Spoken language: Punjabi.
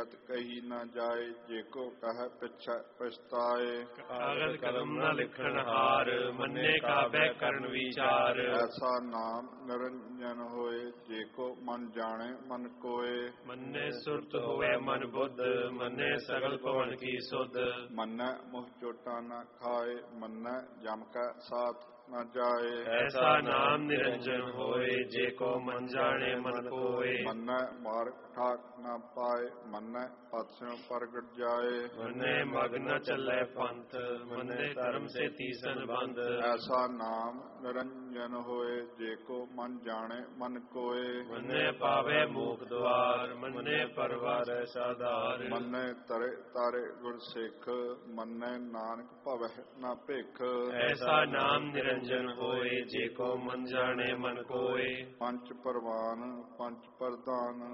ਕਹੀ ਨਾ ਜਾਏ, ਜੇ ਕੋ ਕਹਿ ਪਿਛੈ ਪਛਤਾਏ। ਕਾਗਦ ਕਲਮ ਨਾ ਲਿਖਣ ਹਾਰ, ਮੰਨੇ ਕਾਬੈ ਕਰਨ ਵਿਚਾਰ। ਐਸਾ ਨਾਮ ਨਿਰੰਜਨ ਹੋਏ, ਜੇ ਕੋ ਮਨ ਜਾਣੇ ਮਨ ਕੋਏ। ਮੰਨੇ ਸੁਰਤ ਹੋਵੇ ਮਨ ਬੁੱਧ, ਮੰਨੇ ਸਗਲ ਭਵਨ ਕੀ ਸੁਧ। ਮੰਨੈ ਮੁਹ ਚੋਟਾ ਨਾ ਖਾਏ, ਮੰਨੈ ਜਮ ਕੈ ਸਾਥ ਨਾ ਜਾਏ। ਐਸਾ ਨਾਮ ਨਿਰੰਜਨ ਹੋਏ, ਜੇ ਕੋ ਮਨ ਜਾਣੇ ਮਨ ਕੋਏ। ਮੰਨੈ ਮਾਰਗ ਠਾਕ ਨਾ ਪਾਏ, ਮੰਨੈ ਪਥ ਸਿਉ ਪ੍ਰਗਟ ਜਾਏ। ਮੰਨੇ ਮਗ ਨ ਚੱਲੇ ਪੰਥ, ਮੰਨੇ ਧਰਮ ਸੇ ਤੀਸਨ ਬੰਧ। ਐਸਾ ਨਾਮ ਨਿਰੰਜਨ ਹੋਏ, ਜੇ ਕੋ ਮਨ ਜਾਣੇ ਮਨ ਕੋਏ। ਮੰਨੇ ਪਾਵੇ ਮੂਖ ਦੁਆਰ, ਮੰਨੇ ਪਰਵਾਰ ਸਾਧਾਰ। ਮੰਨੇ ਤਰੇ ਤਾਰੇ ਗੁਰ ਸਿੱਖ, ਮੰਨੇ ਨਾਨਕ ਭਵਹਿ ਨਾ ਭਿਖ। ਐਸਾ ਨਾਮ ਨਿਰੰਜਨ ਹੋਏ, ਜੇ ਕੋ ਮਨ ਜਾਣੇ ਮਨ ਕੋਏ। ਪੰਚ ਪਰਵਾਨ ਪੰਚ ਪ੍ਰਧਾਨ,